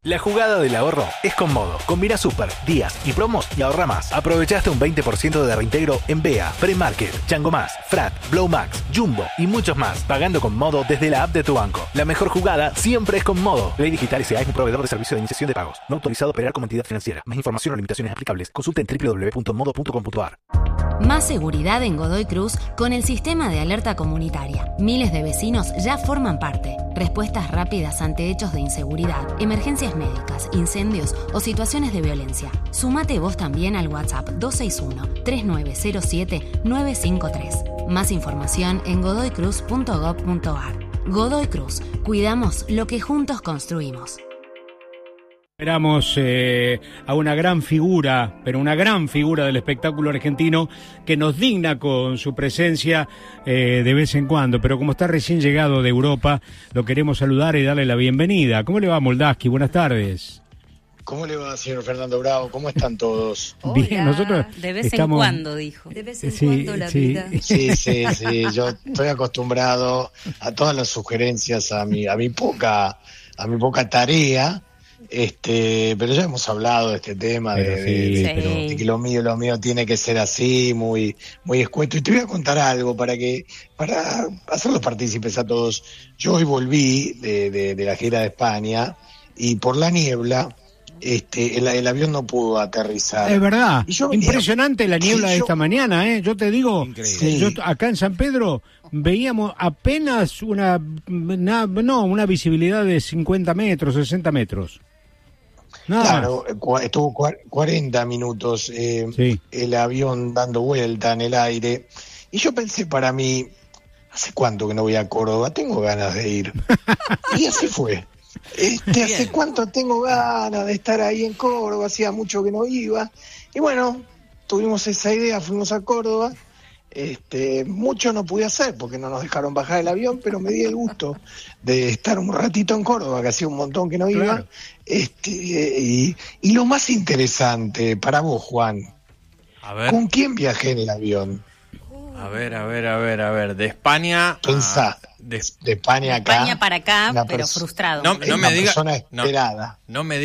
La jugada del ahorro es con Modo. Combina super, días y promos y ahorra más. Aprovechaste un 20% de reintegro en BEA, Premarket, Chango Más, Frat, Blow Max, Jumbo y muchos más. Pagando con Modo desde la app de tu banco. La mejor jugada siempre es con Modo. Ley Digital S.A. es un proveedor de servicio de iniciación de pagos. No autorizado a operar como entidad financiera. Más información o limitaciones aplicables. Consulta en www.modo.com.ar. Más seguridad en Godoy Cruz con el sistema de alerta comunitaria. Miles de vecinos ya forman parte. Respuestas rápidas ante hechos de inseguridad, emergencias médicas, incendios o situaciones de violencia. Sumate vos también al WhatsApp 261-3907-953. Más información en godoycruz.gov.ar. Godoy Cruz. Cuidamos lo que juntos construimos. Esperamos a una gran figura, pero una gran figura del espectáculo argentino que nos digna con su presencia de vez en cuando, pero como está recién llegado de Europa, lo queremos saludar y darle la bienvenida. ¿Cómo le va, Moldaski? Buenas tardes. ¿Cómo le va, señor Fernando Bravo? ¿Cómo están todos? Bien, nosotros de vez en cuando, dijo. De vez en cuando la vida. Sí, yo estoy acostumbrado a todas las sugerencias, a mi poca tarea. Pero ya hemos hablado de este tema de que lo mío tiene que ser así, muy escueto. Y te voy a contar algo para hacerlos partícipes a todos. Yo hoy volví de la gira de España y por la niebla el avión no pudo aterrizar. Es verdad, impresionante la niebla de esta mañana, yo te digo, yo acá en San Pedro veíamos apenas una visibilidad de 50 metros, 60 metros. Nada. Claro, estuvo 40 minutos el avión dando vuelta en el aire y yo pensé para mí, ¿hace cuánto que no voy a Córdoba? Tengo ganas de ir. Y así fue. ¿Hace cuánto tengo ganas de estar ahí en Córdoba? Hacía mucho que no iba. Y bueno, tuvimos esa idea, fuimos a Córdoba. Mucho no pude hacer porque no nos dejaron bajar el avión, pero me di el gusto de estar un ratito en Córdoba, que hacía un montón que no iba. Claro. Y lo más interesante para vos, Juan, a ver. ¿Con quién viajé en el avión? A ver, de España. Pensá, de España acá. España para acá, pero frustrado. No me diga. Persona esperada. No me